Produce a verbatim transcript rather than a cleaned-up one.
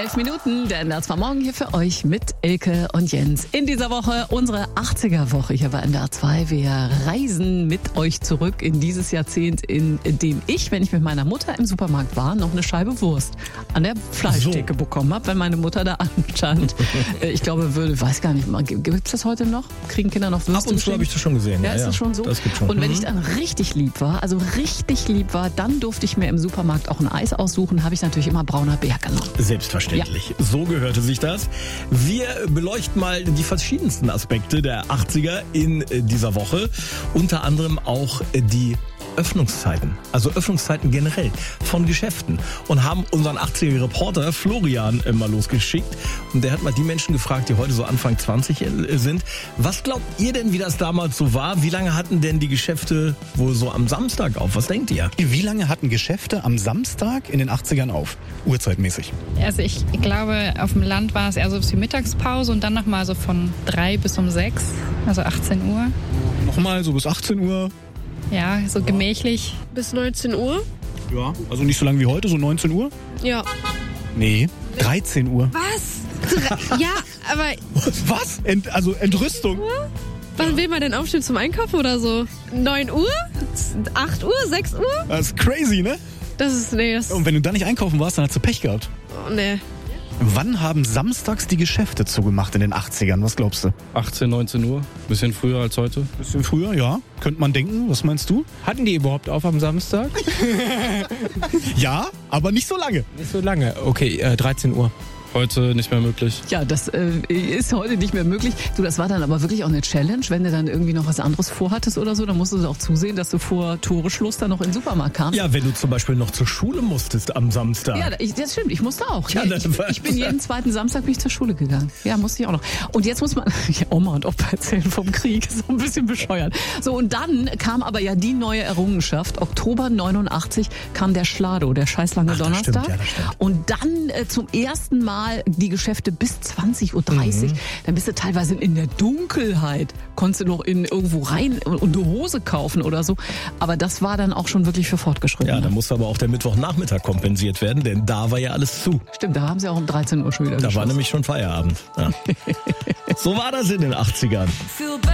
Elf Minuten, denn das war morgen hier für euch mit Elke und Jens. In dieser Woche unsere achtziger-Woche hier bei N D R zwei. Wir reisen mit euch zurück in dieses Jahrzehnt, in dem ich, wenn ich mit meiner Mutter im Supermarkt war, noch eine Scheibe Wurst an der Fleischtheke so. bekommen habe, wenn meine Mutter da anstand. Ich glaube, würde, weiß gar nicht, gibt es das heute noch? Kriegen Kinder noch Würste? Ab und zu habe ich das schon gesehen. Ja, ja ist ja. das schon so? Das gibt schon. Und wenn mhm. ich dann richtig lieb war, also richtig lieb war, dann durfte ich mir im Supermarkt auch ein Eis aussuchen, habe ich natürlich immer Brauner Bär genommen. Selbstverständlich. Ja. So gehörte sich das. Wir beleuchten mal die verschiedensten Aspekte der achtziger in dieser Woche. Unter anderem auch die Öffnungszeiten, also Öffnungszeiten generell von Geschäften, und haben unseren achtziger-Reporter Florian mal losgeschickt, und der hat mal die Menschen gefragt, die heute so Anfang zwanzig sind. Was glaubt ihr denn, wie das damals so war? Wie lange hatten denn die Geschäfte wohl so am Samstag auf? Was denkt ihr? Wie lange hatten Geschäfte am Samstag in den achtzigern auf? Uhrzeitmäßig. Also ich glaube, auf dem Land war es eher so die Mittagspause und dann nochmal so von drei bis um sechs, also achtzehn Uhr. Nochmal so bis achtzehn Uhr. Ja, so gemächlich. Bis neunzehn Uhr? Ja, also nicht so lange wie heute, so neunzehn Uhr? Ja. Nee, dreizehn Uhr. Was? Ja, aber... Was? Ent, also Entrüstung? Wann will man denn aufstehen zum Einkaufen oder so? neun Uhr? acht Uhr? sechs Uhr? Das ist crazy, ne? Das ist... Nee, das... Und wenn du da nicht einkaufen warst, dann hast du Pech gehabt. Oh, nee. Wann haben samstags die Geschäfte zugemacht in den achtzigern? Was glaubst du? achtzehn, neunzehn Uhr. Bisschen früher als heute. Bisschen früher, ja. Könnte man denken. Was meinst du? Hatten die überhaupt auf am Samstag? Ja, aber nicht so lange. Nicht so lange. Okay, äh, dreizehn Uhr. Heute nicht mehr möglich. Ja, das äh, ist heute nicht mehr möglich. Du, das war dann aber wirklich auch eine Challenge, wenn du dann irgendwie noch was anderes vorhattest oder so, dann musstest du auch zusehen, dass du vor Toreschluss dann noch in den Supermarkt kamst. Ja, wenn du zum Beispiel noch zur Schule musstest am Samstag. Ja, ich, das stimmt, ich musste auch. Ja, ich, ich bin jeden zweiten Samstag bin ich zur Schule gegangen. Ja, musste ich auch noch. Und jetzt muss man, ja, Oma und Opa erzählen vom Krieg, so ein bisschen bescheuert. So, und dann kam aber ja die neue Errungenschaft. Oktober neunundachtzig kam der Schlado, der scheißlange Ach, das Donnerstag. stimmt, ja, das stimmt. Und dann äh, zum ersten Mal die Geschäfte bis zwanzig Uhr dreißig. Mhm. Dann bist du teilweise in der Dunkelheit. Konntest du noch in irgendwo rein und eine Hose kaufen oder so. Aber das war dann auch schon wirklich für Fortgeschrittene. Ja, da musste aber auch der Mittwochnachmittag kompensiert werden, denn da war ja alles zu. Stimmt, da haben sie auch um dreizehn Uhr schon wieder Da geschlossen. war nämlich schon Feierabend. Ja. So war das in den achtzigern.